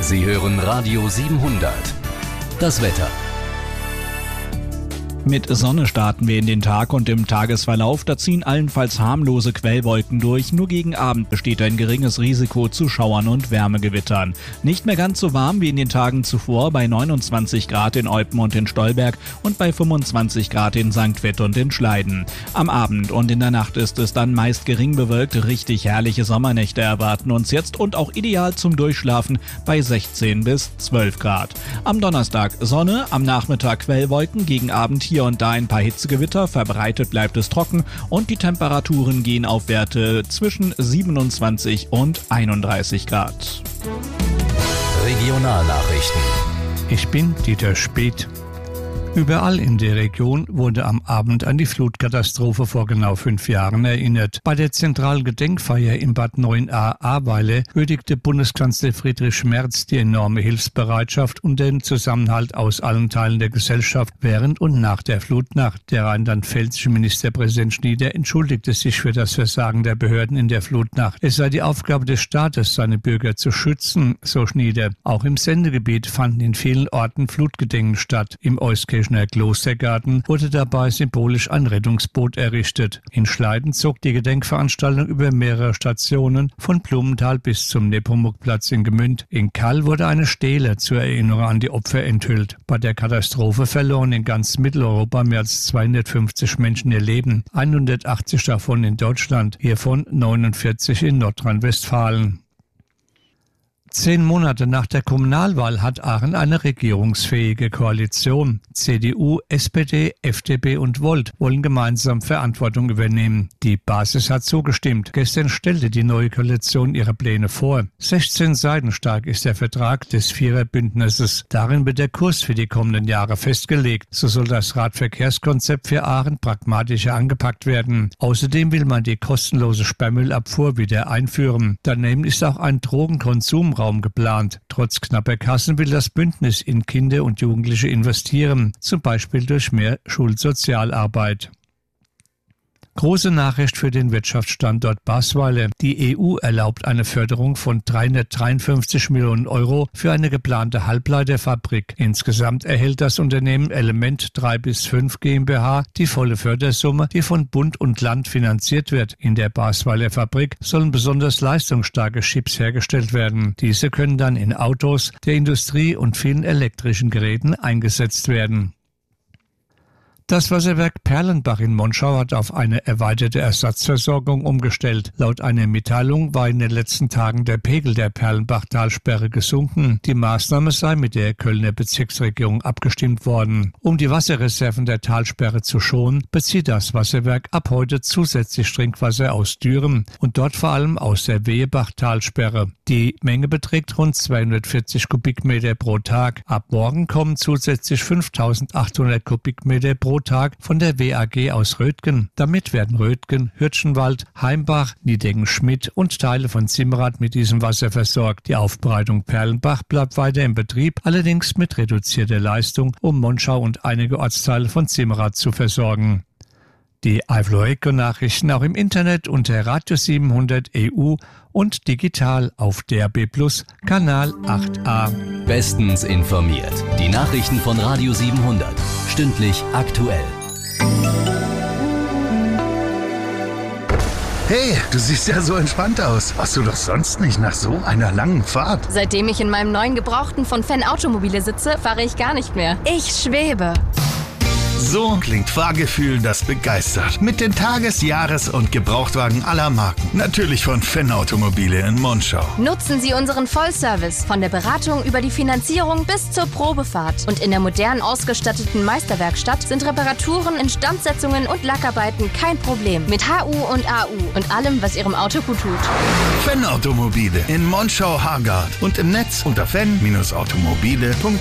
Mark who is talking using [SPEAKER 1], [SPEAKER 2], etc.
[SPEAKER 1] Sie hören Radio 700. Das Wetter.
[SPEAKER 2] Mit Sonne starten wir in den Tag und im Tagesverlauf, da ziehen allenfalls harmlose Quellwolken durch. Nur gegen Abend besteht ein geringes Risiko zu Schauern und Wärmegewittern. Nicht mehr ganz so warm wie in den Tagen zuvor, bei 29 Grad in Eupen und in Stolberg und bei 25 Grad in St. Vith und in Schleiden. Am Abend und in der Nacht ist es dann meist gering bewölkt. Richtig herrliche Sommernächte erwarten uns jetzt und auch ideal zum Durchschlafen bei 16 bis 12 Grad. Am Donnerstag Sonne, am Nachmittag Quellwolken, gegen Abend hier und da ein paar Hitzegewitter, verbreitet bleibt es trocken und die Temperaturen gehen auf Werte zwischen 27 und 31 Grad.
[SPEAKER 1] Regionalnachrichten.
[SPEAKER 3] Ich bin Dieter Speth. Überall in der Region wurde am Abend an die Flutkatastrophe vor genau 5 Jahren erinnert. Bei der zentralen Gedenkfeier in Bad 9a Ahrweiler würdigte Bundeskanzler Friedrich Merz die enorme Hilfsbereitschaft und den Zusammenhalt aus allen Teilen der Gesellschaft während und nach der Flutnacht. Der rheinland-pfälzische Ministerpräsident Schnieder entschuldigte sich für das Versagen der Behörden in der Flutnacht. Es sei die Aufgabe des Staates, seine Bürger zu schützen, so Schnieder. Auch im Sendegebiet fanden in vielen Orten Flutgedenken statt. Im Euskirchener Klostergarten wurde dabei symbolisch ein Rettungsboot errichtet. In Schleiden zog die Gedenkveranstaltung über mehrere Stationen von Blumenthal bis zum Nepomuk-Platz in Gmünd. In Kall wurde eine Stele zur Erinnerung an die Opfer enthüllt. Bei der Katastrophe verloren in ganz Mitteleuropa mehr als 250 Menschen ihr Leben, 180 davon in Deutschland, hiervon 49 in Nordrhein-Westfalen. 10 Monate nach der Kommunalwahl hat Aachen eine regierungsfähige Koalition. CDU, SPD, FDP und Volt wollen gemeinsam Verantwortung übernehmen. Die Basis hat zugestimmt. Gestern stellte die neue Koalition ihre Pläne vor. 16 Seiten stark ist der Vertrag des Viererbündnisses. Darin wird der Kurs für die kommenden Jahre festgelegt. So soll das Radverkehrskonzept für Aachen pragmatischer angepackt werden. Außerdem will man die kostenlose Sperrmüllabfuhr wieder einführen. Daneben ist auch ein Drogenkonsumraum geplant. Trotz knapper Kassen will das Bündnis in Kinder und Jugendliche investieren, zum Beispiel durch mehr Schulsozialarbeit. Große Nachricht für den Wirtschaftsstandort Basweiler. Die EU erlaubt eine Förderung von 353 Millionen Euro für eine geplante Halbleiterfabrik. Insgesamt erhält das Unternehmen Element 3-5 GmbH die volle Fördersumme, die von Bund und Land finanziert wird. In der Basweiler Fabrik sollen besonders leistungsstarke Chips hergestellt werden. Diese können dann in Autos, der Industrie und vielen elektrischen Geräten eingesetzt werden. Das Wasserwerk Perlenbach in Monschau hat auf eine erweiterte Ersatzversorgung umgestellt. Laut einer Mitteilung war in den letzten Tagen der Pegel der Perlenbach-Talsperre gesunken. Die Maßnahme sei mit der Kölner Bezirksregierung abgestimmt worden. Um die Wasserreserven der Talsperre zu schonen, bezieht das Wasserwerk ab heute zusätzlich Trinkwasser aus Düren und dort vor allem aus der Wehebach-Talsperre. Die Menge beträgt rund 240 Kubikmeter pro Tag. Ab morgen kommen zusätzlich 5.800 Kubikmeter pro Tag von der WAG aus Rötgen. Damit werden Rötgen, Hürtchenwald, Heimbach, Niedecken-Schmidt und Teile von Simmerath mit diesem Wasser versorgt. Die Aufbereitung Perlenbach bleibt weiter in Betrieb, allerdings mit reduzierter Leistung, um Monschau und einige Ortsteile von Simmerath zu versorgen. Die Eifel-Nachrichten auch im Internet unter Radio 700 EU und digital auf DAB+ Kanal 8a.
[SPEAKER 1] Bestens informiert. Die Nachrichten von Radio 700. Stündlich aktuell.
[SPEAKER 4] Hey, du siehst ja so entspannt aus. Warst du doch sonst nicht nach so einer langen Fahrt?
[SPEAKER 5] Seitdem ich in meinem neuen Gebrauchten von Fan Automobile sitze, fahre ich gar nicht mehr. Ich schwebe.
[SPEAKER 4] So klingt Fahrgefühl, das begeistert. Mit den Tages-, Jahres- und Gebrauchtwagen aller Marken. Natürlich von Fan Automobile in Monschau.
[SPEAKER 5] Nutzen Sie unseren Vollservice von der Beratung über die Finanzierung bis zur Probefahrt. Und in der modern ausgestatteten Meisterwerkstatt sind Reparaturen, Instandsetzungen und Lackarbeiten kein Problem. Mit HU und AU und allem, was Ihrem Auto gut tut.
[SPEAKER 4] Fan Automobile in Monschau-Hargard und im Netz unter fan-automobile.de.